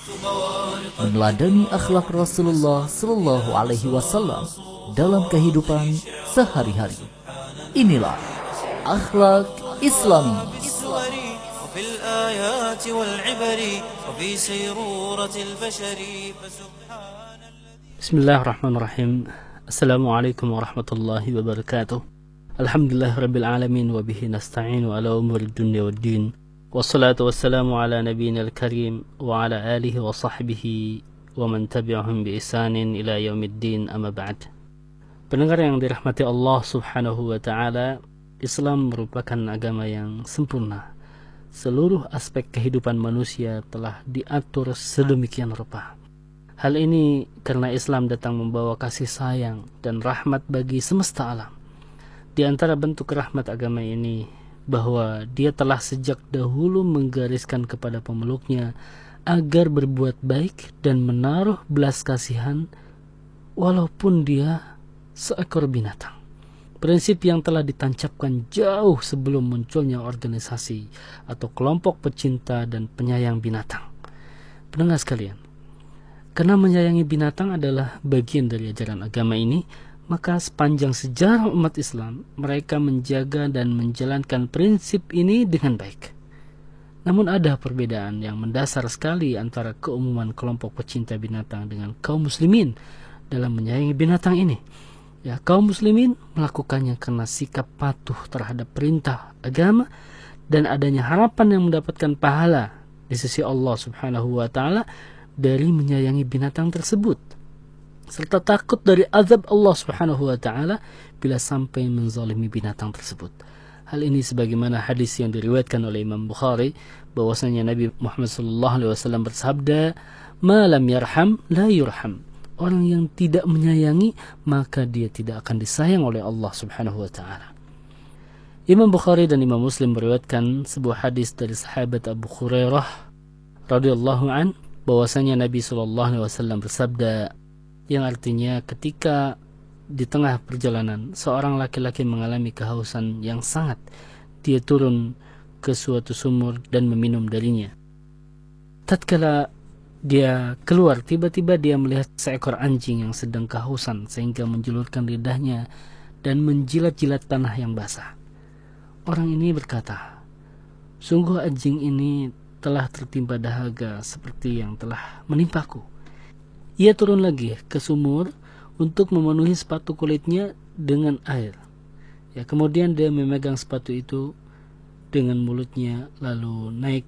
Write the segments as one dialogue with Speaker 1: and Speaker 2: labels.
Speaker 1: meneladani akhlak Rasulullah Sallallahu Alaihi Wasallam dalam kehidupan sehari-hari. Inilah akhlak Islami.
Speaker 2: وفي الآيات والعبر وفي سيرورة البشر فسبحان الذي.
Speaker 3: بسم الله الرحمن الرحيم. السلام عليكم ورحمة الله وبركاته. الحمد لله رب العالمين وبه نستعين على أمور الدنيا والدين والصلاة والسلام على نبينا الكريم وعلى آله وصحبه ومن تبعهم بإحسان إلى يوم الدين أما بعد. Pendengar yang dirahmati Allah Subhanahu wa taala, Islam merupakan agama yang sempurna. Seluruh aspek kehidupan manusia telah diatur sedemikian rupa. Hal ini karena Islam datang membawa kasih sayang dan rahmat bagi semesta alam. Di antara bentuk rahmat agama ini, bahwa dia telah sejak dahulu menggariskan kepada pemeluknya agar berbuat baik dan menaruh belas kasihan walaupun dia seekor binatang. Prinsip yang telah ditancapkan jauh sebelum munculnya organisasi atau kelompok pecinta dan penyayang binatang. Pendengar sekalian, karena menyayangi binatang adalah bagian dari ajaran agama ini, maka sepanjang sejarah umat Islam, mereka menjaga dan menjalankan prinsip ini dengan baik. Namun ada perbedaan yang mendasar sekali antara keumuman kelompok pecinta binatang dengan kaum muslimin dalam menyayangi binatang ini. Ya, kaum muslimin melakukannya karena sikap patuh terhadap perintah agama dan adanya harapan yang mendapatkan pahala di sisi Allah Subhanahu wa taala dari menyayangi binatang tersebut, serta takut dari azab Allah Subhanahu wa taala bila sampai menzalimi binatang tersebut. Hal ini sebagaimana hadis yang diriwayatkan oleh Imam Bukhari, bahwasanya Nabi Muhammad sallallahu alaihi wasallam bersabda, "Ma lam yarham la yurham." Orang yang tidak menyayangi, maka dia tidak akan disayang oleh Allah Subhanahu wa taala. Imam Bukhari dan Imam Muslim meriwayatkan sebuah hadis dari sahabat Abu Hurairah radhiyallahu an, bahwasanya Nabi sallallahu alaihi wasallam bersabda, yang artinya ketika di tengah perjalanan seorang laki-laki mengalami kehausan yang sangat, dia turun ke suatu sumur dan meminum darinya. Tatkala dia keluar, tiba-tiba dia melihat seekor anjing yang sedang kehausan sehingga menjulurkan lidahnya dan menjilat-jilat tanah yang basah. Orang ini berkata, "Sungguh anjing ini telah tertimpa dahaga seperti yang telah menimpaku." Ia turun lagi ke sumur untuk memenuhi sepatu kulitnya dengan air. Ya, kemudian dia memegang sepatu itu dengan mulutnya lalu naik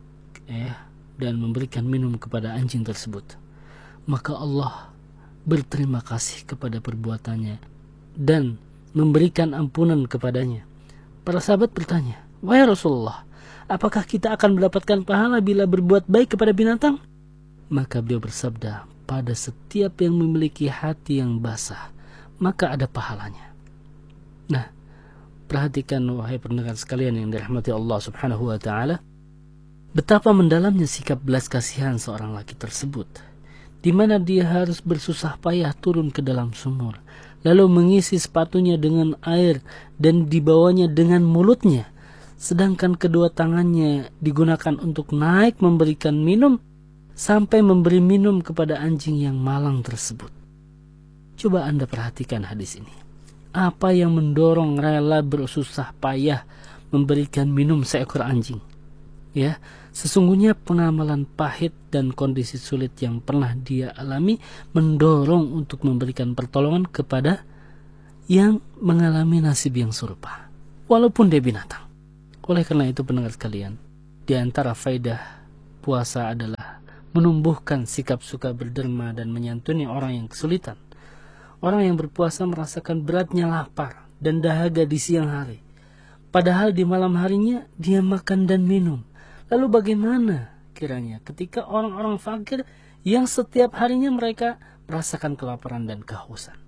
Speaker 3: dan memberikan minum kepada anjing tersebut. Maka Allah berterima kasih kepada perbuatannya dan memberikan ampunan kepadanya. Para sahabat bertanya, "Wahai Rasulullah, apakah kita akan mendapatkan pahala bila berbuat baik kepada binatang?" Maka beliau bersabda, "Pada setiap yang memiliki hati yang basah, maka ada pahalanya." Nah, perhatikan wahai pendengar sekalian yang dirahmati Allah Subhanahu wa taala, betapa mendalamnya sikap belas kasihan seorang laki tersebut, di mana dia harus bersusah payah turun ke dalam sumur, lalu mengisi sepatunya dengan air dan dibawanya dengan mulutnya, sedangkan kedua tangannya digunakan untuk naik memberikan minum sampai memberi minum kepada anjing yang malang tersebut. Coba Anda perhatikan hadis ini. Apa yang mendorong rela bersusah payah memberikan minum seekor anjing? Ya, sesungguhnya pengamalan pahit dan kondisi sulit yang pernah dia alami mendorong untuk memberikan pertolongan kepada yang mengalami nasib yang serupa, walaupun dia binatang. Oleh karena itu, pendengar sekalian, di antara faedah puasa adalah menumbuhkan sikap suka berderma dan menyantuni orang yang kesulitan. Orang yang berpuasa merasakan beratnya lapar dan dahaga di siang hari, padahal di malam harinya dia makan dan minum. Lalu bagaimana kiranya ketika orang-orang fakir yang setiap harinya mereka merasakan kelaparan dan kehausan?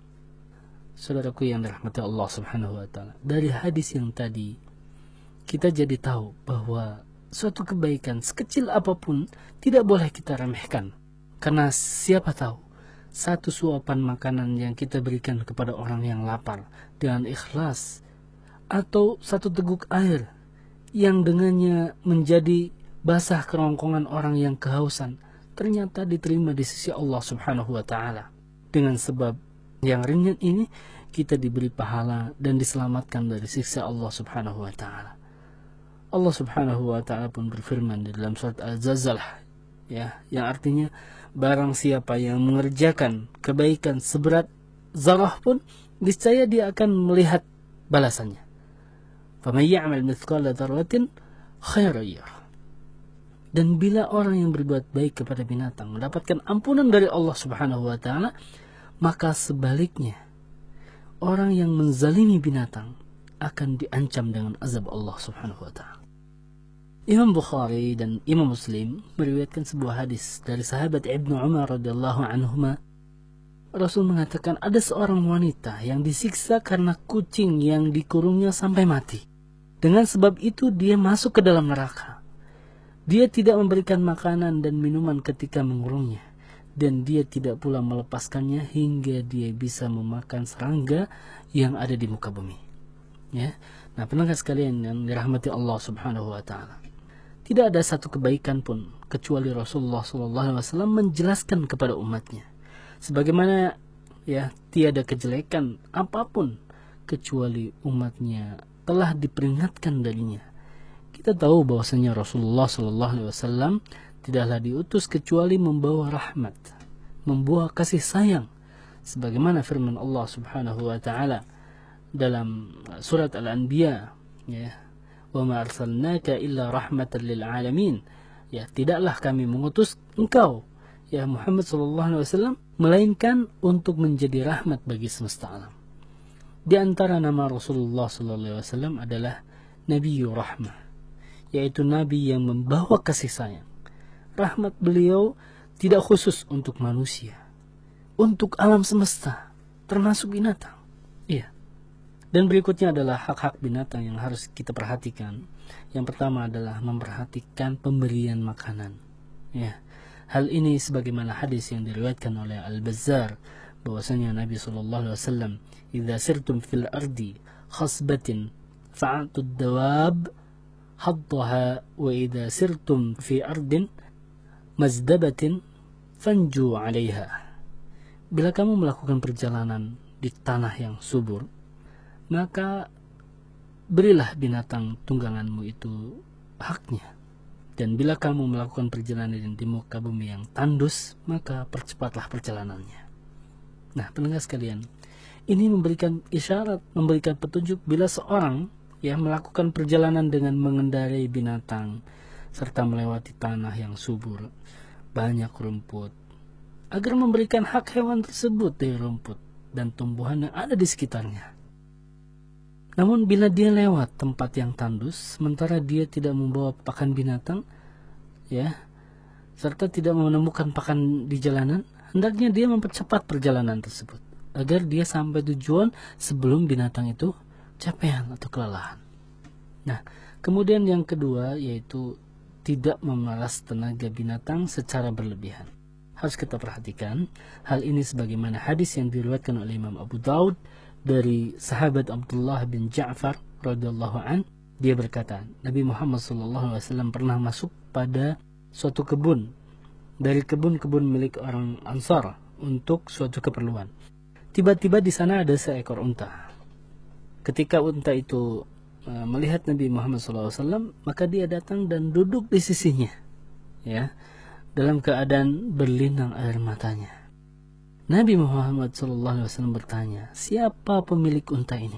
Speaker 3: Saudaraku yang dirahmati Allah Subhanahu wa taala, dari hadis yang tadi kita jadi tahu bahwa suatu kebaikan sekecil apapun tidak boleh kita remehkan. Karena siapa tahu satu suapan makanan yang kita berikan kepada orang yang lapar dengan ikhlas, atau satu teguk air yang dengannya menjadi basah kerongkongan orang yang kehausan, ternyata diterima di sisi Allah Subhanahu wa taala. Dengan sebab yang ringan ini kita diberi pahala dan diselamatkan dari siksa Allah Subhanahu wa taala. Allah Subhanahu wa taala pun berfirman di dalam surat Al-Zalzalah, ya, yang artinya barang siapa yang mengerjakan kebaikan seberat zarah pun, niscaya dia akan melihat balasannya. Faman ya'mal mithqala dzarratin khairan yarah. Dan bila orang yang berbuat baik kepada binatang mendapatkan ampunan dari Allah Subhanahu wa taala, maka sebaliknya orang yang menzalimi binatang akan diancam dengan azab Allah Subhanahu wa taala. Imam Bukhari dan Imam Muslim meriwayatkan sebuah hadis dari sahabat Ibnu Umar radhiyallahu anhuma. Rasul mengatakan ada seorang wanita yang disiksa karena kucing yang dikurungnya sampai mati. Dengan sebab itu dia masuk ke dalam neraka. Dia tidak memberikan makanan dan minuman ketika mengurungnya, dan dia tidak pula melepaskannya hingga dia bisa memakan serangga yang ada di muka bumi. Ya. Nah, pendengar sekalian yang dirahmati Allah Subhanahu wa taala. Tidak ada satu kebaikan pun kecuali Rasulullah SAW menjelaskan kepada umatnya. Sebagaimana ya tiada kejelekan apapun kecuali umatnya telah diperingatkan darinya. Kita tahu bahwasanya Rasulullah SAW tidaklah diutus kecuali membawa rahmat, membawa kasih sayang. Sebagaimana firman Allah Subhanahu wa taala dalam surat Al-Anbiya, ya, wa ma arsalnaka illa rahmatan lil alamin. Ya, tidaklah kami mengutus engkau ya Muhammad sallallahu alaihi wasallam melainkan untuk menjadi rahmat bagi semesta alam. Di antara nama Rasulullah sallallahu alaihi wasallam adalah Nabiyur Rahmah, yaitu nabi yang membawa kasih sayang. Rahmat beliau tidak khusus untuk manusia, untuk alam semesta, termasuk binatang. Iya. Dan berikutnya adalah hak-hak binatang yang harus kita perhatikan. Yang pertama adalah memperhatikan pemberian makanan. Ya. Hal ini sebagaimana hadis yang diriwayatkan oleh Al-Bazzar, bahwasanya Nabi SAW, "Idza sirtum fil ardi khasbatin fa'atu ad-dawab haddaha, wa idza sirtum fi ardin mazdabatin fanju 'alaiha." Bila kamu melakukan perjalanan di tanah yang subur, maka berilah binatang tungganganmu itu haknya. Dan bila kamu melakukan perjalanan di muka bumi yang tandus, maka percepatlah perjalanannya. Nah, pendengar sekalian, ini memberikan isyarat, memberikan petunjuk bila seorang ya melakukan perjalanan dengan mengendarai binatang serta melewati tanah yang subur, banyak rumput, agar memberikan hak hewan tersebut dari rumput dan tumbuhan yang ada di sekitarnya. Namun bila dia lewat tempat yang tandus, sementara dia tidak membawa pakan binatang, ya, serta tidak menemukan pakan di jalanan, hendaknya dia mempercepat perjalanan tersebut, agar dia sampai tujuan sebelum binatang itu capean atau kelelahan. Nah, kemudian yang kedua yaitu tidak memeras tenaga binatang secara berlebihan. Harus kita perhatikan hal ini sebagaimana hadis yang diriwayatkan oleh Imam Abu Daud dari sahabat Abdullah bin Ja'far radhiyallahu an. Dia berkata, Nabi Muhammad SAW pernah masuk pada suatu kebun dari kebun-kebun milik orang Ansar untuk suatu keperluan. Tiba-tiba di sana ada seekor unta. Ketika unta itu melihat Nabi Muhammad SAW, maka dia datang dan duduk di sisinya, ya, dalam keadaan berlinang air matanya. Nabi Muhammad SAW bertanya, siapa pemilik unta ini?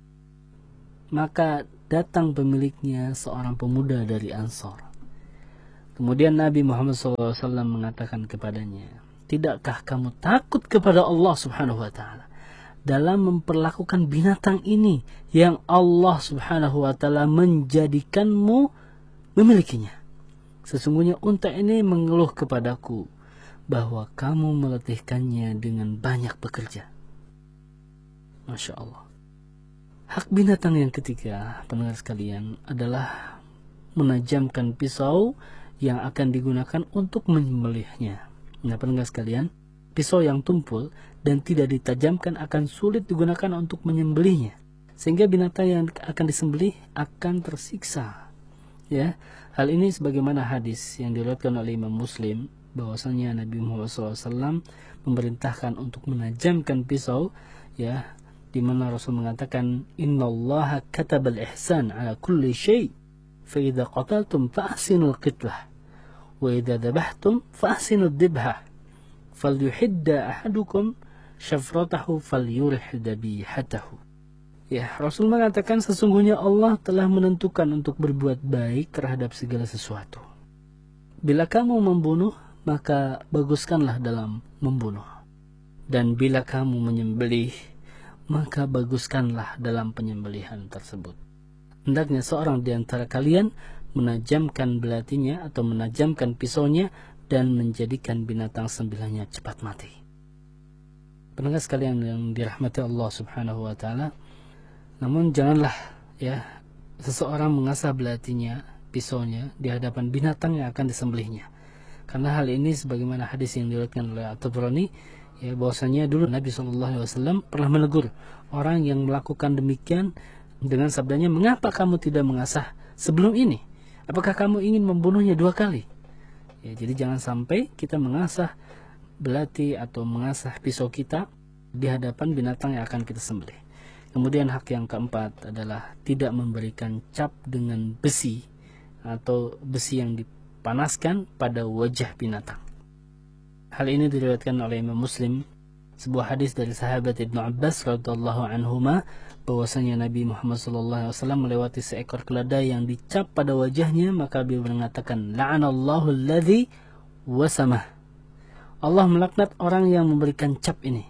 Speaker 3: Maka datang pemiliknya, seorang pemuda dari Ansar. Kemudian Nabi Muhammad SAW mengatakan kepadanya, tidakkah kamu takut kepada Allah Subhanahu wa Ta'ala dalam memperlakukan binatang ini yang Allah Subhanahu wa Ta'ala menjadikanmu memilikinya? Sesungguhnya unta ini mengeluh kepadaku bahwa kamu meletihkannya dengan banyak bekerja. Masya Allah. Hak binatang yang ketiga, pendengar sekalian, adalah menajamkan pisau yang akan digunakan untuk menyembelihnya. Nah, pendengar sekalian, pisau yang tumpul dan tidak ditajamkan akan sulit digunakan untuk menyembelihnya, sehingga binatang yang akan disembelih akan tersiksa. Ya, hal ini sebagaimana hadis yang diriwayatkan oleh Imam Muslim bahwasanya Nabi Muhammad SAW memerintahkan untuk menajamkan pisau, ya, di mana Rasul mengatakan innallaha katabal ihsan ala kulli syai' fa idza qataltum fa ahsinul qitlah wa idza dhabhtum fa ahsinud dibhah falyuhidda ahadukum syafratahu falyurih dhabihatahu. Ya, Rasul mengatakan sesungguhnya Allah telah menentukan untuk berbuat baik terhadap segala sesuatu. Bila kamu membunuh, maka baguskanlah dalam membunuh. Dan bila kamu menyembelih, maka baguskanlah dalam penyembelihan tersebut. Hendaknya seorang di antara kalian menajamkan belatinya atau menajamkan pisaunya dan menjadikan binatang sembelihnya cepat mati. Pendengar sekalian yang dirahmati Allah Subhanahu wa taala, namun janganlah ya seseorang mengasah belatinya, pisaunya di hadapan binatang yang akan disembelihnya. Karena hal ini sebagaimana hadis yang diriwayatkan oleh At-Tabrani, ya, bahwasanya dulu Nabi SAW pernah menegur orang yang melakukan demikian dengan sabdanya, mengapa kamu tidak mengasah sebelum ini? Apakah kamu ingin membunuhnya 2 kali? Ya, jadi jangan sampai kita mengasah belati atau mengasah pisau kita di hadapan binatang yang akan kita sembelih. Kemudian hak yang keempat adalah tidak memberikan cap dengan besi atau besi yang dipanaskan pada wajah binatang. Hal ini diriwayatkan oleh Imam Muslim, sebuah hadis dari sahabat Ibnu Abbas radhiyallahu anhuma, bahwasanya Nabi Muhammad SAW melewati seekor keledai yang dicap pada wajahnya, maka beliau mengatakan, la'anallahu alladhi wasamah. Allah melaknat orang yang memberikan cap ini.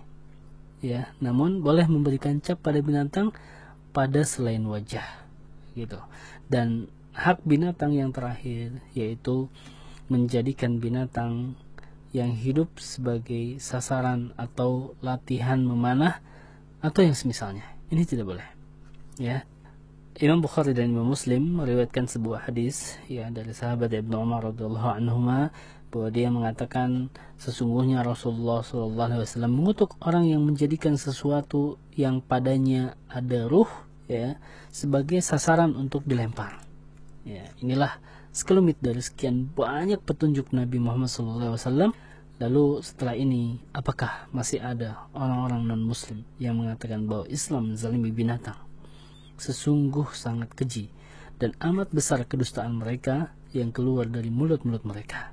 Speaker 3: Ya, namun boleh memberikan cap pada binatang pada selain wajah, gitu. Dan hak binatang yang terakhir yaitu menjadikan binatang yang hidup sebagai sasaran atau latihan memanah atau yang semisalnya. Ini tidak boleh. Ya. Imam Bukhari dan Imam Muslim meriwayatkan sebuah hadis, ya, dari sahabat Ibnu Umar radhiyallahu anhuma, bahwa dia mengatakan sesungguhnya Rasulullah SAW mengutuk orang yang menjadikan sesuatu yang padanya ada ruh, ya, sebagai sasaran untuk dilempar. Ya, inilah sekelumit dari sekian banyak petunjuk Nabi Muhammad SAW. Lalu setelah ini, apakah masih ada orang-orang non-muslim yang mengatakan bahwa Islam menzalimi binatang? Sesungguh sangat keji dan amat besar kedustaan mereka yang keluar dari mulut-mulut mereka.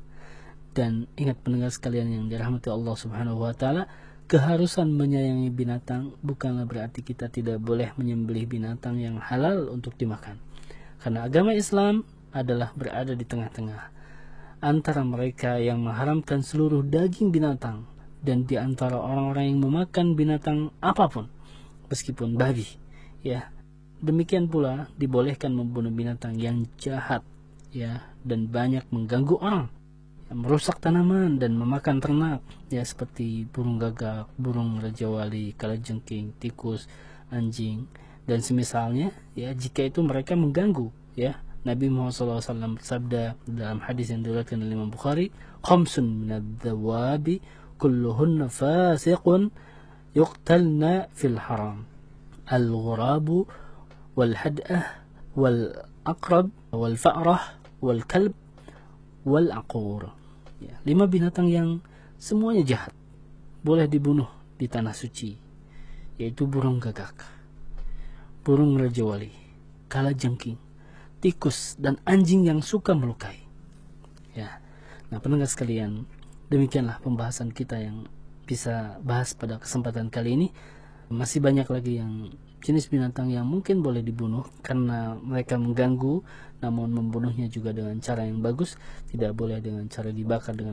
Speaker 3: Dan ingat pendengar sekalian yang dirahmati Allah Subhanahu wa taala, keharusan menyayangi binatang bukanlah berarti kita tidak boleh menyembelih binatang yang halal untuk dimakan. Karena agama Islam adalah berada di tengah-tengah antara mereka yang mengharamkan seluruh daging binatang dan di antara orang-orang yang memakan binatang apapun meskipun babi, ya. Demikian pula dibolehkan membunuh binatang yang jahat, ya, dan banyak mengganggu orang, merusak tanaman dan memakan ternak, ya, seperti burung gagak, burung rajawali, kalajengking, tikus, anjing dan semisalnya, ya, jika itu mereka mengganggu, ya. Nabi Muhammad SAW bersabda dalam hadis yang diriwayatkan oleh Imam Bukhari, khamsun minadz-dzawabi kulluhunna fasiqun yuqtalna fil haram, al-ghurabu wal had'ah wal aqrab wal fa'rah wal kalb wal aqur. Ya, 5 binatang yang semuanya jahat boleh dibunuh di tanah suci, yaitu burung gagak, burung rajawali, kalajengking, tikus dan anjing yang suka melukai. Ya. Nah, pendengar sekalian, demikianlah pembahasan kita yang bisa bahas pada kesempatan kali ini. Masih banyak lagi yang jenis binatang yang mungkin boleh dibunuh karena mereka mengganggu, namun membunuhnya juga dengan cara yang bagus, tidak boleh dengan cara dibakar dengan